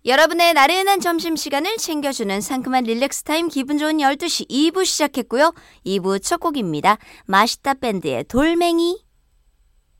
여러분의 나른한 점심시간을 챙겨주는 상큼한 릴렉스 타임 기분 좋은 12시 2부 시작했고요. 2부 첫 곡입니다. 마시타 밴드의 돌멩이.